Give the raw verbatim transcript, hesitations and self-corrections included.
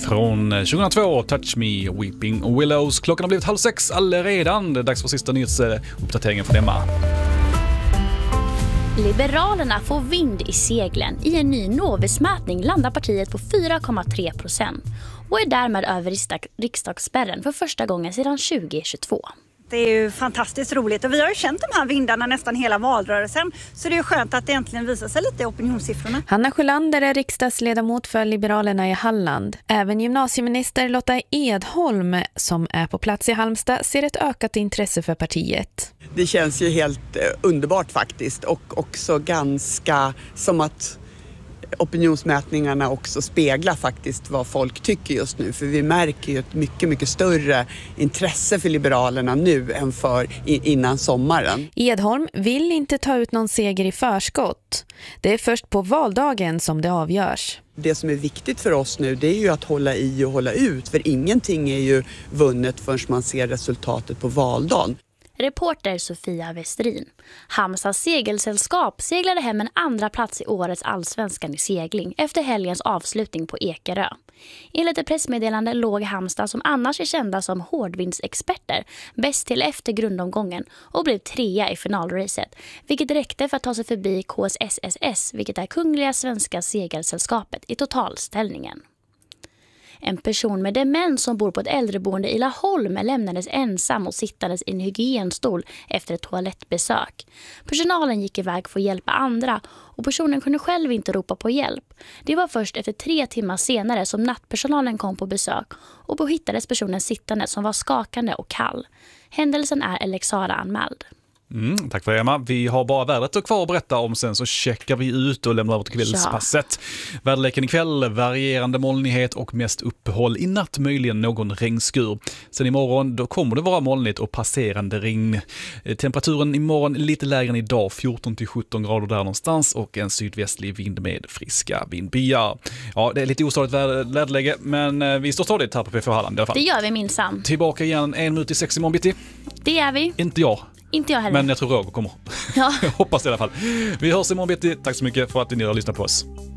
från tjugohundratvå, Touch Me, Weeping Willows. Klockan har blivit halv sex allaredan. Det är dags för sista nyhetsuppdateringen från Emma. Liberalerna får vind i seglen. I en ny Novus-mätning landar partiet på fyra komma tre procent och är därmed över riksdagsspärren för första gången sedan tjugo tjugotvå. Det är ju fantastiskt roligt och vi har ju känt de här vindarna nästan hela valrörelsen, så det är ju skönt att det äntligen visar sig lite i opinionssiffrorna. Hanna Sjölander är riksdagsledamot för Liberalerna i Halland. Även gymnasieminister Lotta Edholm, som är på plats i Halmstad, ser ett ökat intresse för partiet. Det känns ju helt underbart faktiskt, och också ganska som att opinionsmätningarna också speglar faktiskt vad folk tycker just nu. För vi märker ju ett mycket, mycket större intresse för Liberalerna nu än för innan sommaren. Edholm vill inte ta ut någon seger i förskott. Det är först på valdagen som det avgörs. Det som är viktigt för oss nu, det är ju att hålla i och hålla ut. För ingenting är ju vunnet förrän man ser resultatet på valdagen. Reporter Sofia Westrin. Halmstads segelsällskap seglade hem en andra plats i årets allsvenskan i segling efter helgens avslutning på Ekerö. Enligt ett pressmeddelande låg Halmstad, som annars är kända som hårdvindsexperter, bäst till efter grundomgången och blev trea i finalracet, vilket räckte för att ta sig förbi K S S S S, vilket är Kungliga Svenska Segelsällskapet, i totalställningen. En person med demens som bor på ett äldreboende i Laholm lämnades ensam och sittandes i en hygienstol efter ett toalettbesök. Personalen gick iväg för att hjälpa andra och personen kunde själv inte ropa på hjälp. Det var först efter tre timmar senare som nattpersonalen kom på besök och då hittades personen sittande som var skakande och kall. Händelsen är Alexara anmäld. Mm, tack för det, Emma. Vi har bara vädret kvar att berätta om, sen så checkar vi ut och lämnar över till kvällspasset. Ja. Väderleken ikväll, varierande molnighet och mest uppehåll. I natt möjligen någon regnskur. Sen imorgon då kommer det vara molnigt och passerande regn. Temperaturen imorgon lite lägre än idag, fjorton till sjutton grader där någonstans, och en sydvästlig vind med friska vindbyar. Ja, det är lite ostadigt väderläge, men vi står stadigt här på P F Halland i alla fall. Det gör vi minsann. Tillbaka igen en minut i sex imorgon bitti. Det är vi. Inte jag. Inte jag heller. Men jag tror Roger kommer. Ja. Jag hoppas i alla fall. Vi hörs imorgon bitti. Tack så mycket för att ni har lyssnat på oss.